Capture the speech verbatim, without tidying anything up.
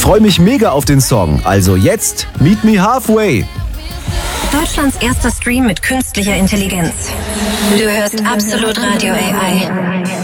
freue mich mega auf den Song. Also jetzt Meet Me Halfway. Deutschlands erster Stream mit künstlicher Intelligenz. Du hörst Absolut Radio A I.